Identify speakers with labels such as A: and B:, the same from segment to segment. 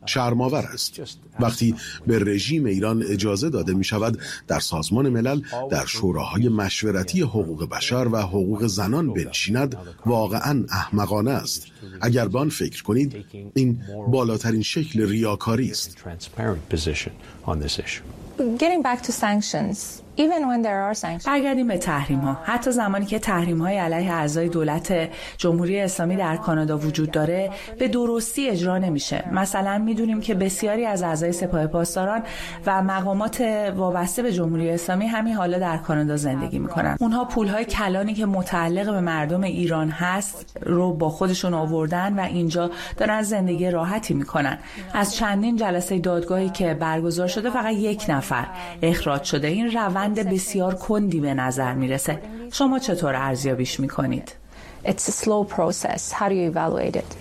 A: شرم‌آور است. وقتی به رژیم ایران اجازه داده می شود در سازمان ملل در شوراهای مشورتی حقوق بشر و حقوق زنان بنشیند، واقعاً احمقانه است. اگر به آن فکر کنید، این بالاترین شکل ریاکاری است.
B: برگردیم به تحریم‌ها. حتی زمانی که تحریم‌های علیه اعضای دولت جمهوری اسلامی در کانادا وجود داره، به درستی اجرا نمیشه. مثلا میدونیم که بسیاری از اعضای سپاه پاسداران و مقامات وابسته به جمهوری اسلامی همین حالا در کانادا زندگی میکنن. اونها پول‌های کلانی که متعلق به مردم ایران هست رو با خودشون آوردن و اینجا دارن زندگی راحتی میکنن. از چندین جلسه دادگاهی که برگزار شده فقط یک نفر اخراج شده. این روند بسیار کندی به نظر میرسه. شما چطور ارزیابیش میکنید؟
C: It's a slow process. How do you evaluate it?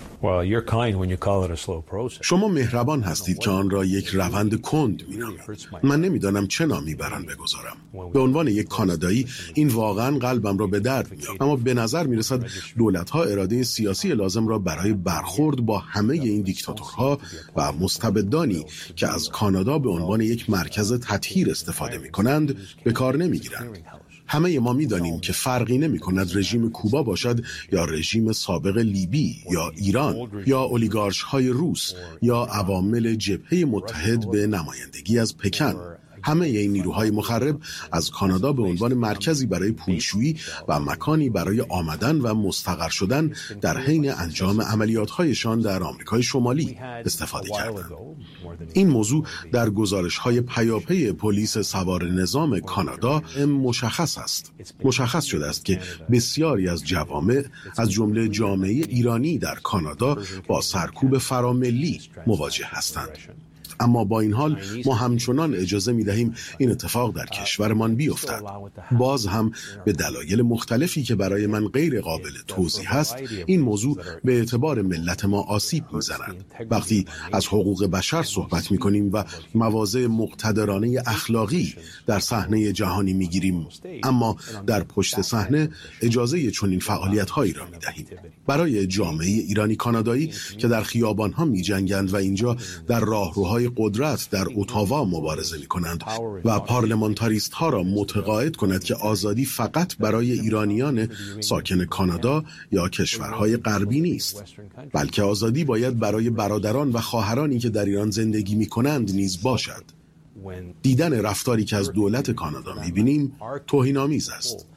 A: شما مهربان هستید که آن را یک روند کند می‌نامید. من نمی‌دانم چه نامی بر آن بگذارم. به عنوان یک کانادایی این واقعاً قلبم را به درد می‌آورد. اما به نظر می‌رسد دولت‌ها اراده سیاسی لازم را برای برخورد با همه این دیکتاتورها و مستبدانی که از کانادا به عنوان یک مرکز تطهیر استفاده می‌کنند به کار نمی‌گیرند. همه ما می‌دانیم که فرقی نمی‌کند رژیم کوبا باشد یا رژیم سابق لیبی یا ایران یا اولیگارش‌های روس یا عوامل جبهه متحد به نمایندگی از پکن. همه این نیروهای مخرب از کانادا به عنوان مرکزی برای پولشویی و مکانی برای آمدن و مستقر شدن در حین انجام عملیات‌هایشان در آمریکای شمالی استفاده کردند. این موضوع در گزارش‌های پیاپی پلیس سوار نظام کانادا مشخص است. مشخص شده است که بسیاری از جوامع از جمله جامعه ایرانی در کانادا با سرکوب فراملی مواجه هستند. اما با این حال ما همچنان اجازه می دهیم این اتفاق در کشورمان بیفتد. باز هم به دلایل مختلفی که برای من غیر قابل توضیح است، این موضوع به اعتبار ملت ما آسیب می زند. وقتی از حقوق بشر صحبت می کنیم و مواضع مقتدرانه اخلاقی در صحنه جهانی می گیریم، اما در پشت صحنه اجازه چنین فعالیت هایی را می دهیم. برای جامعه ایرانی کانادایی که در خیابان ها می جنگند و اینجا در راهروهای قدرت در اتاوا مبارزه می کنند و پارلمانتاریست ها را متقاعد کند که آزادی فقط برای ایرانیان ساکن کانادا یا کشورهای غربی نیست، بلکه آزادی باید برای برادران و خواهرانی که در ایران زندگی می کنند نیز باشد. دیدن رفتاری که از دولت کانادا می بینیم توهین‌آمیز است.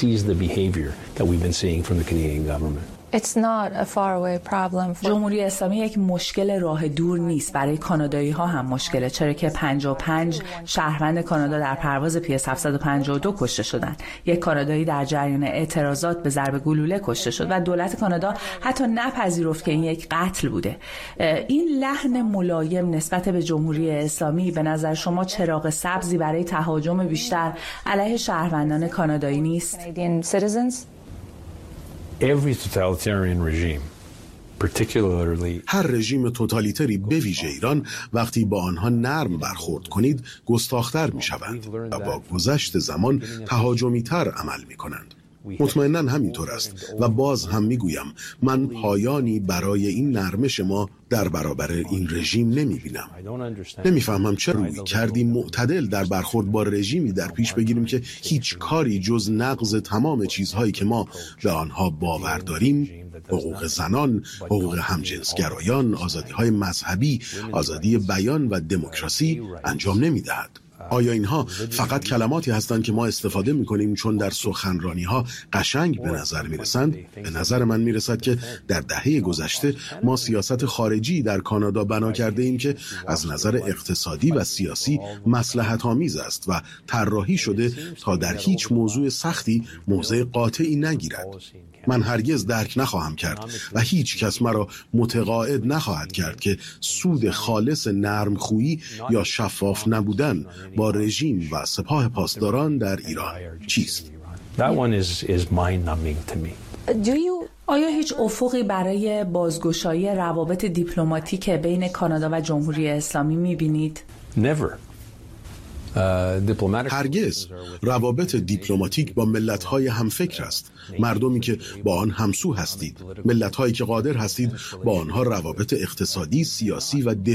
B: جمهوری اسلامی یک مشکل راه دور نیست. برای کانادایی ها هم مشکله، چرا که 55 شهروند کانادا در پرواز PS 752 کشته شدند. یک کانادایی در جریان اعتراضات به ضرب گلوله کشته شد و دولت کانادا حتی نپذیرفت که این یک قتل بوده. این لحن ملایم نسبت به جمهوری اسلامی به نظر شما چراغ سبزی برای تهاجم بیشتر علیه شهروندان کانادایی نیست؟
A: هر رژیم توتالیتری به ویژه ایران وقتی با آنها نرم برخورد کنید گستاخ‌تر می‌شوند و با گذشت زمان تهاجمی‌تر عمل می‌کنند. مطمئناً همینطور است و باز هم میگویم من پایانی برای این نرمش ما در برابر این رژیم نمیبینم. نمیفهمم چرا روی کردی معتدل در برخورد با رژیمی در پیش بگیریم که هیچ کاری جز نقض تمام چیزهایی که ما به آنها باور داریم، حقوق زنان، حقوق همجنسگرایان، آزادی‌های مذهبی، آزادی بیان و دموکراسی انجام نمیدهد. آیا اینها فقط کلماتی هستند که ما استفاده می‌کنیم چون در سخنرانی‌ها قشنگ به نظر می‌رسند؟ به نظر من می‌رسد که در دهه گذشته ما سیاست خارجی در کانادا بنا کرده ایم که از نظر اقتصادی و سیاسی مصلحت‌آمیز است و طراحی شده تا در هیچ موضوع سختی موضع قاطعی نگیرد. من هرگز درک نخواهم کرد و هیچ کس مرا متقاعد نخواهد کرد که سود خالص نرمخویی یا شفاف نبودن با رژیم و سپاه پاسداران در ایران چیست؟
B: آیا هیچ افقی برای بازگشایی روابط دیپلماتیک بین کانادا و جمهوری اسلامی می‌بینید؟
A: هرگز. روابط دیپلماتیک با ملت‌های همفکر است، مردمی که با آن همسو هستید، ملت‌هایی که قادر هستید با آنها روابط اقتصادی، سیاسی و